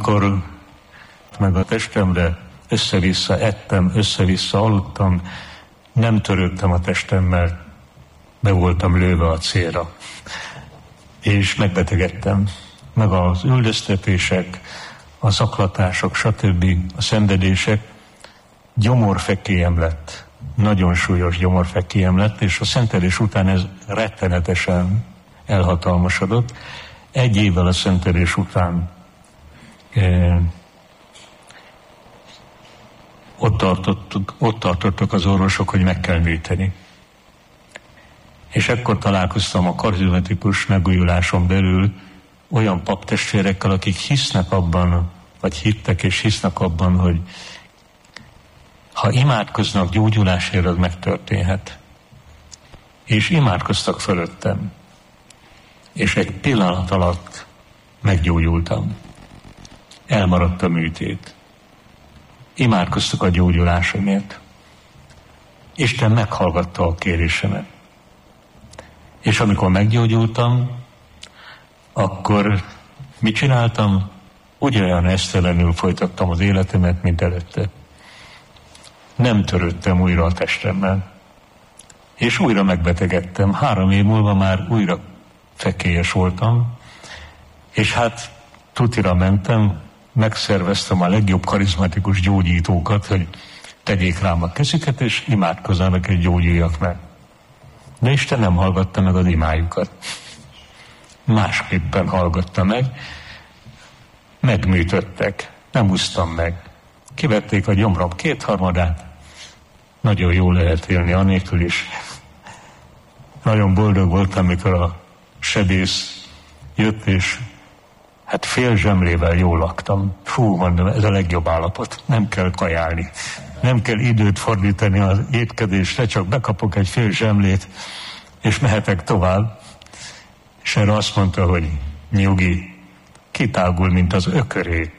amikor meg a testemre össze-vissza ettem, össze-vissza aludtam, nem törődtem a testemmel, be voltam lőve a célra. És megbetegedtem. Meg az üldöztetések, a zaklatások, stb. A szenvedések, gyomorfekélyem lett. Nagyon súlyos gyomorfekélyem lett, és a szentelés után ez rettenetesen elhatalmasodott. 1 évvel a szentelés után ott tartottak az orvosok, hogy meg kell műteni. És ekkor találkoztam a karizmatikus megújuláson belül olyan paptestvérekkel, akik hisznek abban, vagy hittek és hisznek abban, hogy ha imádkoznak gyógyulásért, az megtörténhet. És imádkoztak fölöttem. És egy pillanat alatt meggyógyultam. Elmaradt a műtét. Imádkoztak a gyógyulásomért. Isten meghallgatta a kérésemet. És amikor meggyógyultam, akkor mit csináltam? Ugyanolyan esztelenül folytattam az életemet, mint előtte. Nem törődtem újra a testemmel. És újra megbetegedtem. 3 év múlva már újra fekélyes voltam. És hát tutira mentem, megszerveztem a legjobb karizmatikus gyógyítókat, hogy tegyék rám a kezüket, és imádkozzanak, hogy gyógyuljak meg. De Isten nem hallgatta meg az imájukat. Másképpen hallgatta meg. Megműtöttek. Nem úsztam meg. Kivették a gyomrom 2/3. Nagyon jól lehet élni anélkül is. Nagyon boldog voltam, amikor a sebész jött, és hát fél zsemlével jól laktam. Fú, mondom, ez a legjobb állapot. Nem kell kajálni. Nem kell időt fordítani az étkezésre, csak bekapok egy fél zsemlét, és mehetek tovább. És erre azt mondta, hogy nyugi, kitágul, mint az ököré.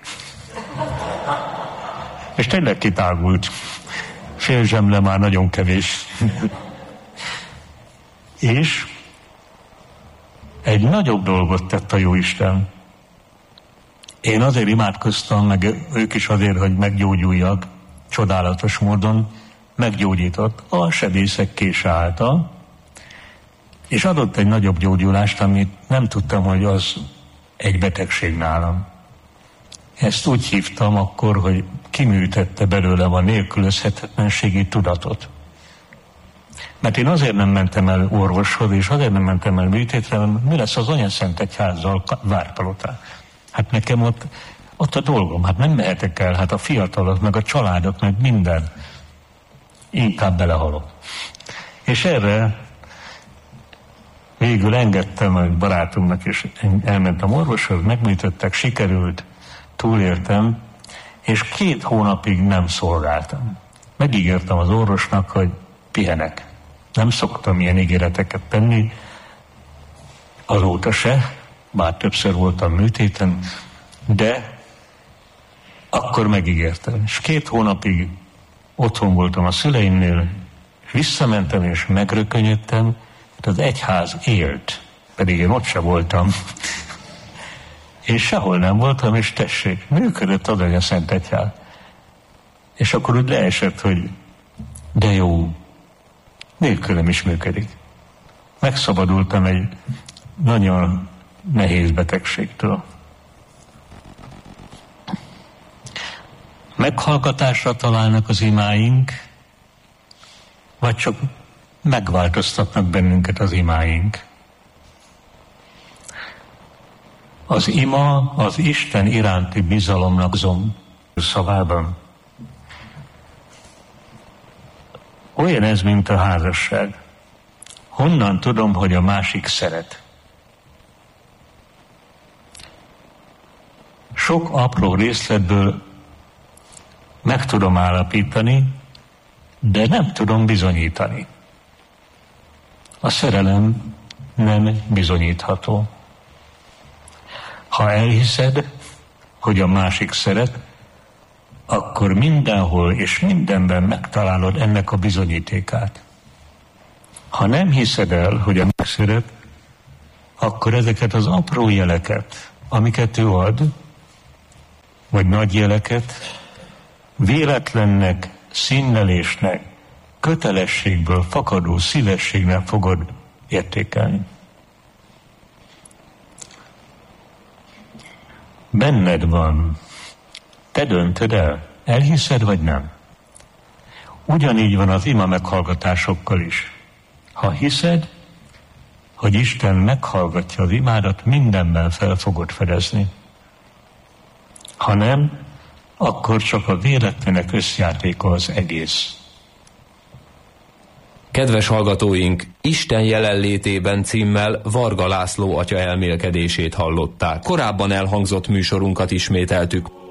És tényleg kitágult. Fél zsemle már nagyon kevés. És egy nagyobb dolgot tett a Jóisten. Én azért imádkoztam, meg ők is azért, hogy meggyógyuljak, csodálatos módon meggyógyított a sebészek kése által, és adott egy nagyobb gyógyulást, amit nem tudtam, hogy az egy betegség nálam. Ezt úgy hívtam akkor, hogy kiműtette belőlem a nélkülözhetetlenségi tudatot. Mert én azért nem mentem el orvoshoz, és azért nem mentem el műtétre, mert mi lesz az Anyaszentegyházzal Várpalotán? Hát nekem ott a dolgom, hát nem mehetek el, hát a fiatalok, meg a családok, meg minden. Inkább belehalok. És erre végül engedtem a barátomnak, és elmentem orvoshoz, megműtöttek, sikerült, túléltem, és 2 hónapig nem szolgáltam. Megígértem az orvosnak, hogy pihenek. Nem szoktam ilyen ígéreteket tenni, azóta se, bár többször voltam műtéten, de akkor megígértem. És 2 hónapig otthon voltam a szüleimnél, visszamentem és megrökönyödtem, mert az egyház élt, pedig én ott se voltam. És sehol nem voltam, és tessék, működött az Anyaszentegyház. És akkor úgy leesett, hogy de jó, nélkülem is működik. Megszabadultam egy nagyon nehéz betegségtől. Meghallgatásra találnak az imáink, vagy csak megváltoztatnak bennünket az imáink. Az ima az Isten iránti bizalomnak szavában. Olyan ez, mint a házasság. Honnan tudom, hogy a másik szeret? Sok apró részletből meg tudom állapítani, de nem tudom bizonyítani. A szerelem nem bizonyítható. Ha elhiszed, hogy a másik szeret, akkor mindenhol és mindenben megtalálod ennek a bizonyítékát. Ha nem hiszed el, hogy a másik szeret, akkor ezeket az apró jeleket, amiket ő ad, vagy nagy jeleket véletlennek, színnelésnek, kötelességből fakadó szívességnek fogod értékelni. Benned van. Te döntöd el. Elhiszed, vagy nem? Ugyanígy van az ima meghallgatásokkal is. Ha hiszed, hogy Isten meghallgatja az imádat, mindenben fel fogod fedezni. Ha nem, akkor csak a véletlenek összjátéka az egész. Kedves hallgatóink, Isten jelenlétében címmel Varga László atya elmélkedését hallották. Korábban elhangzott műsorunkat ismételtük.